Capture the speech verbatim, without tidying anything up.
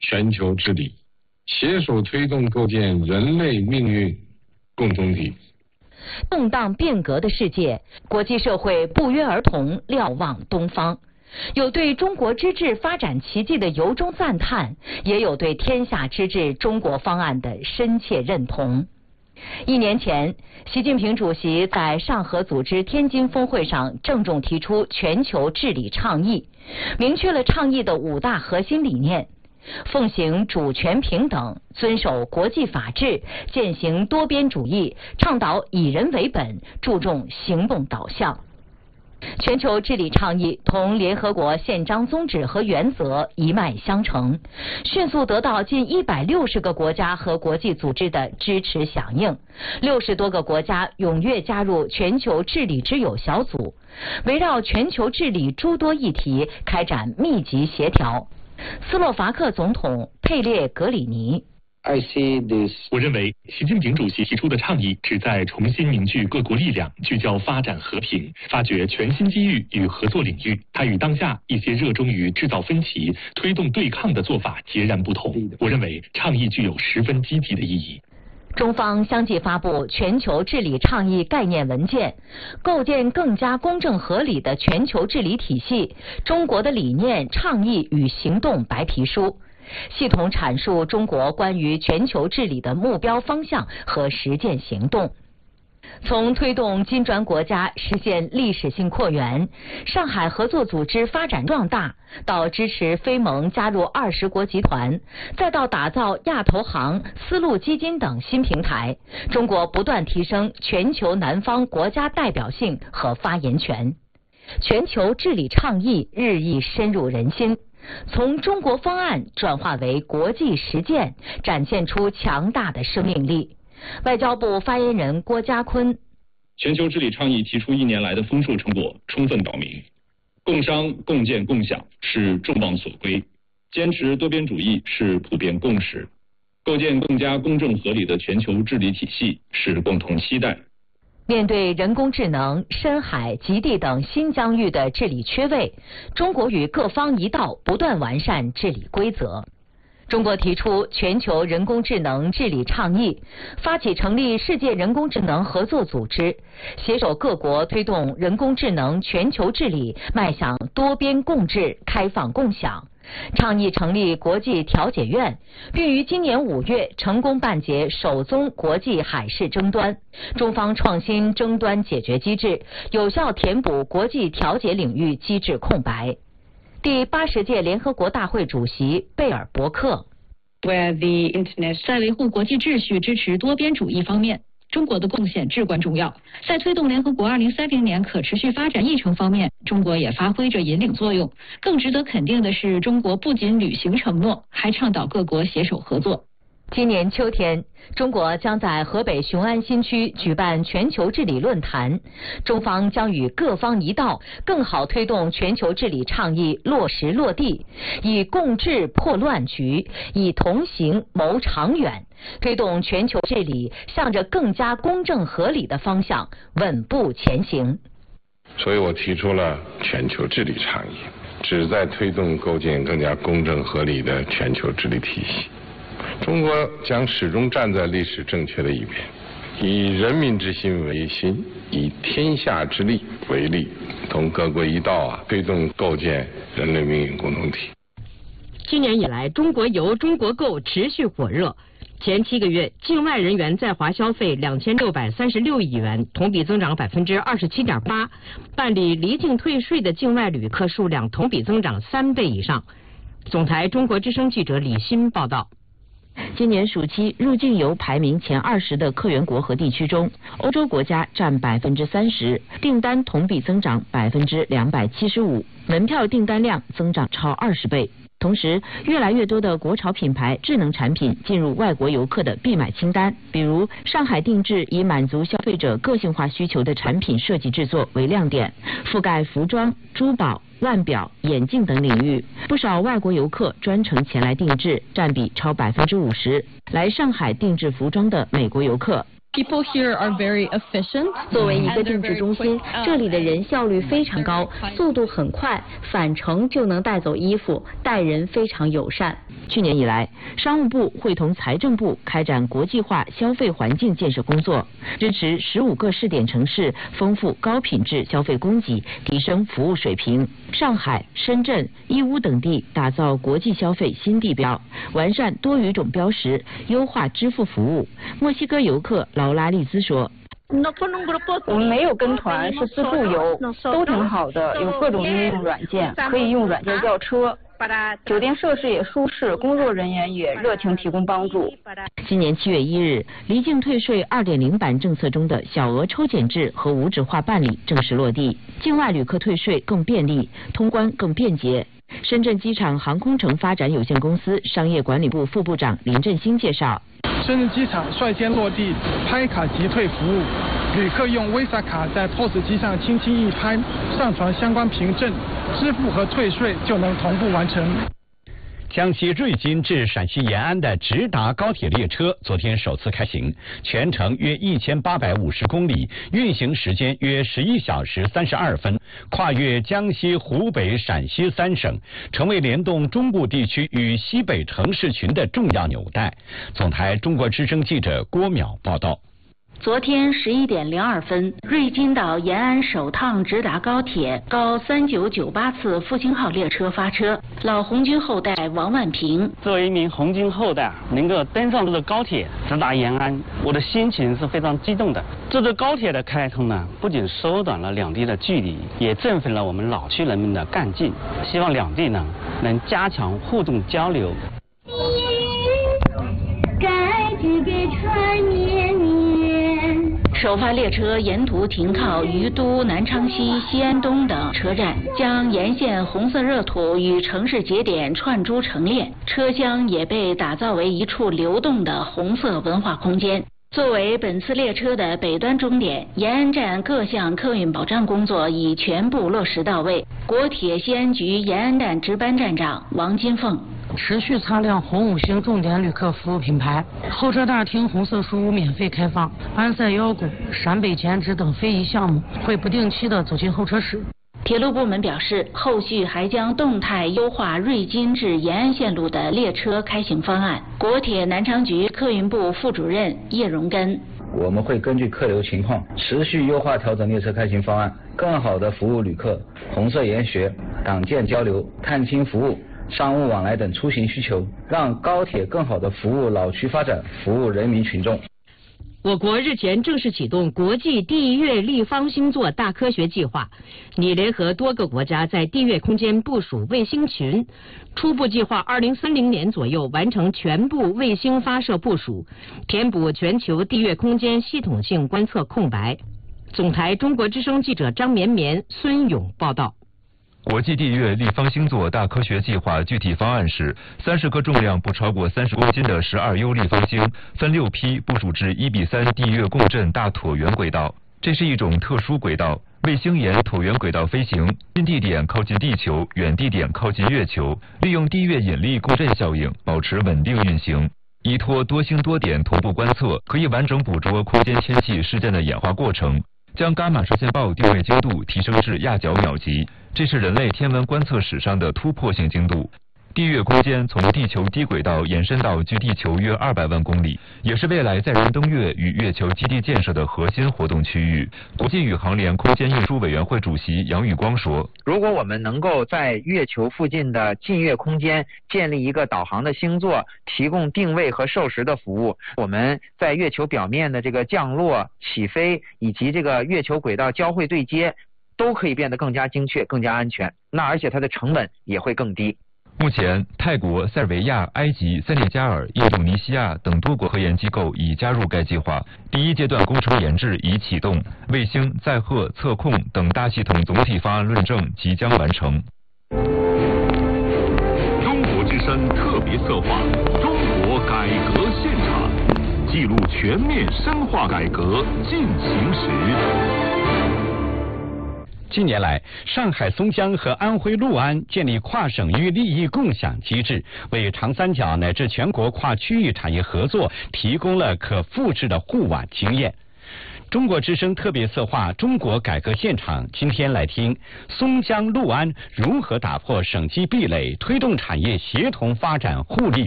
全球治理，携手推动构建人类命运共同体。 动荡变革的世界，国际社会不约而同瞭望东方，有对中国之治发展奇迹的由衷赞叹，也有对天下之治中国方案的深切认同。一年前，习近平主席在上合组织天津峰会上郑重提出全球治理倡议，明确了倡议的五大核心理念：奉行主权平等，遵守国际法治，践行多边主义，倡导以人为本，注重行动导向。全球治理倡议同联合国宪章宗旨和原则一脉相承，迅速得到近一百六十个国家和国际组织的支持响应，六十多个国家踊跃加入全球治理之友小组，围绕全球治理诸多议题开展密集协调。斯洛伐克总统佩列格里尼。 我认为，习近平主席提出的倡议旨在重新凝聚各国力量，聚焦发展和平，发掘全新机遇与合作领域。它与当下一些热衷于制造分歧、推动对抗的做法截然不同。我认为，倡议具有十分积极的意义。 中方相继发布全球治理倡议概念文件，构建更加公正合理的全球治理体系，中国的理念、倡议与行动白皮书，系统阐述中国关于全球治理的目标方向和实践行动。从推动金砖国家实现历史性扩员、上海合作组织发展壮大，到支持非盟加入二十国集团，再到打造亚投行、丝路基金等新平台，中国不断提升全球南方国家代表性和发言权。全球治理倡议日益深入人心，从中国方案转化为国际实践，展现出强大的生命力。外交部发言人郭家坤： 全球治理倡议提出一年来的丰硕成果充分表明，共商共建共享是众望所归，坚持多边主义是普遍共识，构建更加公正合理的全球治理体系是共同期待。 面对人工智能、深海、极地等新疆域的治理缺位，中国与各方一道不断完善治理规则。中国提出全球人工智能治理倡议，发起成立世界人工智能合作组织，携手各国推动人工智能全球治理迈向多边共治、开放共享。倡议成立国际调解院，并于今年五月成功办结首宗国际海事争端。中方创新争端解决机制，有效填补国际调解领域机制空白。第八十届联合国大会主席贝尔伯克： 在维护国际秩序、支持多边主义方面，中国的贡献至关重要。在推动联合国二零三零年可持续发展议程方面，中国也发挥着引领作用。更值得肯定的是，中国不仅履行承诺，还倡导各国携手合作。 今年秋天，中国将在河北雄安新区举办全球治理论坛，中方将与各方一道，更好推动全球治理倡议落实落地，以共治破乱局，以同行谋长远，推动全球治理向着更加公正合理的方向稳步前行。 所以我提出了全球治理倡议，旨在推动构建更加公正合理的全球治理体系。中国将始终站在历史正确的一边，以人民之心为心，以天下之力为力，同各国一道啊，推动构建人类命运共同体。 今年以来，中国游、中国购持续火热。前七个月，境外人员在华消费两千六百三十六亿元，同比增长百分之二十七点八。办理离境退税的境外旅客数量同比增长三倍以上。总台中国之声记者李欣报道。 今年暑期入境游排名前二十的客源国和地区中，欧洲国家占百分之三十，订单同比增长百分之两百七十五，门票订单量增长超二十倍。同时，越来越多的国潮品牌智能产品进入外国游客的必买清单，比如上海定制以满足消费者个性化需求的产品设计制作为亮点，覆盖服装、珠宝、腕表、眼镜等领域，不少外国游客专程前来定制，占比超百分之五十。来上海定制服装的美国游客 People here are very efficient. 作为一个政治中心，这里的人效率非常高，速度很快，返程就能带走衣服，待人非常友善。 去年以来，商务部会同财政部开展国际化消费环境建设工作，支持十五个试点城市丰富高品质消费供给，提升服务水平。上海、深圳、义乌等地打造国际消费新地标，完善多语种标识，优化支付服务。墨西哥游客劳拉利兹说。 我们没有跟团，是自助游，都挺好的，有各种应用软件，可以用软件叫车。酒店设施也舒适，工作人员也热情提供帮助。 今年七月一日，离境退税 二点零 版政策中的小额抽检制和无纸化办理正式落地，境外旅客退税更便利，通关更便捷。深圳机场航空城发展有限公司商业管理部副部长林振兴介绍， 深圳机场率先落地拍卡即退服务，旅客用 Visa 卡在 P O S 机上轻轻一拍，上传相关凭证，支付和退税就能同步完成。 江西瑞金至陕西延安的直达高铁列车昨天首次开行，全程约一千八百五十公里，运行时间约十一小时三十二分，跨越江西、湖北、陕西三省，成为联动中部地区与西北城市群的重要纽带。总台中国之声记者郭淼报道。 昨天十一点零二分，瑞金到延安首趟直达高铁高三九九八次复兴号列车发车。老红军后代王万平， 作为一名红军后代，能够登上这个高铁直达延安，我的心情是非常激动的。这个高铁的开通呢，不仅缩短了两地的距离，也振奋了我们老区人民的干劲。希望两地呢能加强互动交流。 该举给传绵绵。首发列车沿途停靠于都、南昌西、西安东等车站，将沿线红色热土与城市节点串珠成列。车厢也被打造为一处流动的红色文化空间。作为本次列车的北端终点，延安站各项客运保障工作已全部落实到位。国铁西安局延安站值班站长王金凤。 持续擦亮红五星重点旅客服务品牌，候车大厅红色书屋免费开放，安塞腰鼓、陕北剪纸等非遗项目会不定期的走进候车室。 铁路部门表示，后续还将动态优化瑞金至延安线路的列车开行方案。国铁南昌局客运部副主任叶荣根， 我们会根据客流情况持续优化调整列车开行方案，更好地服务旅客红色研学、党建交流、探亲服务、商务往来等出行需求，让高铁更好地服务老区发展，服务人民群众。 我国日前正式启动国际地月立方星座大科学计划，拟联合多个国家在地月空间部署卫星群，初步计划二零三零年左右完成全部卫星发射部署，填补全球地月空间系统性观测空白。总台中国之声记者张绵绵、孙勇报道。 国际地月立方星座大科学计划具体方案是，三十颗重量不超过三十公斤的十二 U 立方星，分六批部署至一比三地月共振大椭圆轨道。这是一种特殊轨道，卫星沿椭圆轨道飞行，近地点靠近地球，远地点靠近月球，利用地月引力共振效应，保持稳定运行。依托多星多点同步观测，可以完整捕捉空间天气事件的演化过程，将伽马射线暴定位精度提升至亚角秒级，这是人类天文观测史上的突破性精度。地月空间从地球低轨道延伸到距地球约二百万公里，也是未来载人登月与月球基地建设的核心活动区域。国际宇航联空间运输委员会主席杨宇光说， 如果我们能够在月球附近的近月空间建立一个导航的星座，提供定位和授时的服务，我们在月球表面的这个降落、起飞以及这个月球轨道交会对接都可以变得更加精确、更加安全，那而且它的成本也会更低。 目前，泰国、塞尔维亚、埃及、塞内加尔、印度尼西亚等多国科研机构已加入该计划。第一阶段工程研制已启动，卫星、载荷、测控等大系统总体方案论证即将完成。 中国之声特别策划《中国改革现场》，记录全面深化改革进行时。 近年来，上海松江和安徽六安建立跨省域利益共享机制，为长三角乃至全国跨区域产业合作提供了可复制的互挽经验。中国之声特别策划《中国改革现场》，今天来听松江六安如何打破省级壁垒，推动产业协同发展互利